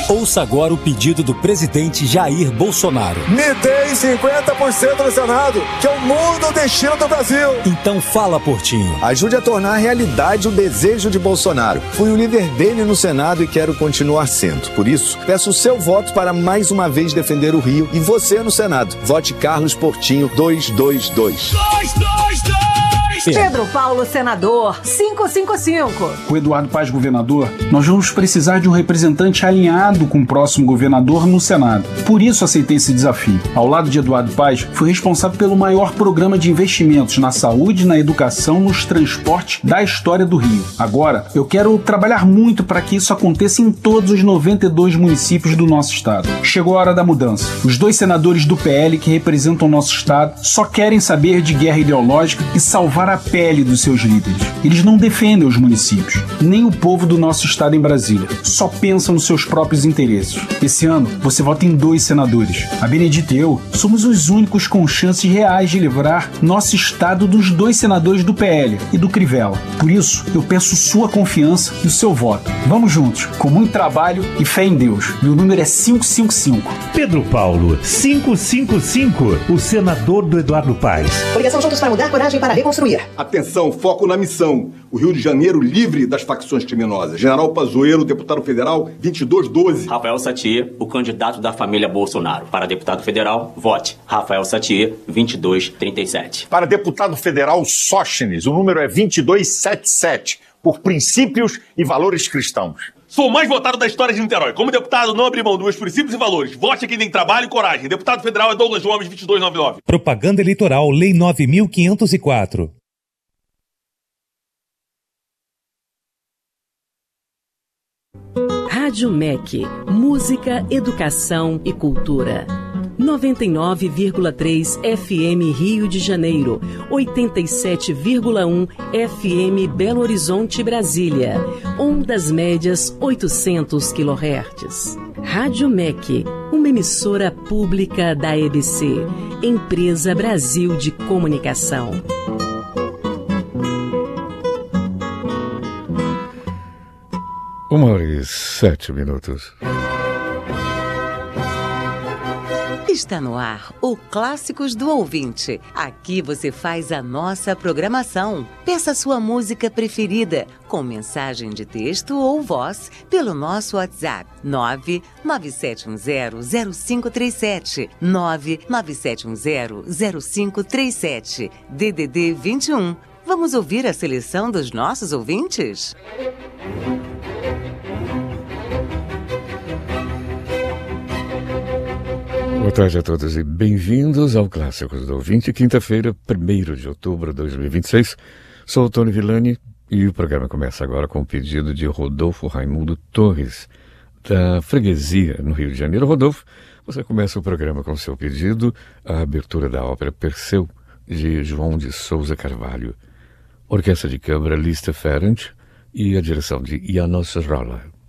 Ouça agora o pedido do presidente Jair Bolsonaro. Me deem 50% no Senado, que eu mudo o destino do Brasil. Então fala, Portinho. Ajude a tornar realidade o desejo de Bolsonaro. Fui o líder dele no Senado e quero continuar sendo. Por isso, peço o seu voto para mais uma vez defender o Rio e você no Senado. Vote Carlos Portinho 222. 222! Pedro Paulo, senador, 555. Com Eduardo Paes, governador, nós vamos precisar de um representante alinhado com o próximo governador no Senado. Por isso aceitei esse desafio. Ao lado de Eduardo Paes, fui responsável pelo maior programa de investimentos na saúde, na educação, nos transportes da história do Rio. Agora, eu quero trabalhar muito para que isso aconteça em todos os 92 municípios do nosso estado. Chegou a hora da mudança. Os 2 senadores do PL que representam o nosso estado só querem saber de guerra ideológica e salvar a pele dos seus líderes. Eles não defendem os municípios, nem o povo do nosso estado em Brasília. Só pensam nos seus próprios interesses. Esse ano, você vota em 2 senadores. A Benedita e eu somos os únicos com chances reais de livrar nosso estado dos 2 senadores do PL e do Crivella. Por isso, eu peço sua confiança e o seu voto. Vamos juntos, com muito trabalho e fé em Deus. Meu número é 555. Pedro Paulo, 555, o senador do Eduardo Paes. Coligação Juntos para Mudar, coragem para reconstruir. Atenção, foco na missão. O Rio de Janeiro livre das facções criminosas. General Pazuello, deputado federal, 2212. Rafael Satie, o candidato da família Bolsonaro. Para deputado federal, vote Rafael Satie, 2237. Para deputado federal, Sóstenes, o número é 2277, por princípios e valores cristãos. Sou o mais votado da história de Niterói. Como deputado, não abri mão dos meus princípios e valores. Vote a quem tem trabalho e coragem. Deputado federal é Douglas Gomes, 2299. Propaganda Eleitoral, Lei 9.504. Rádio MEC, música, educação e cultura. 99,3 FM Rio de Janeiro, 87,1 FM Belo Horizonte, Brasília. Ondas médias 800 kHz. Rádio MEC, uma emissora pública da EBC, Empresa Brasil de Comunicação. Uma hora e 7 minutos. Está no ar o Clássicos do Ouvinte. Aqui você faz a nossa programação. Peça sua música preferida com mensagem de texto ou voz pelo nosso WhatsApp 997100537 997100537 DDD 21. Vamos ouvir a seleção dos nossos ouvintes? Boa tarde a todos e bem-vindos ao Clássicos do Ouvinte, quinta-feira, 1º de outubro de 2026. Sou o Tony Villani e o programa começa agora com o pedido de Rodolfo Raimundo Torres, da Freguesia, no Rio de Janeiro. Rodolfo, você começa o programa com seu pedido, a abertura da ópera Perseu, de João de Souza Carvalho, orquestra de câmara Lista Ferrant e a direção de János Rolla.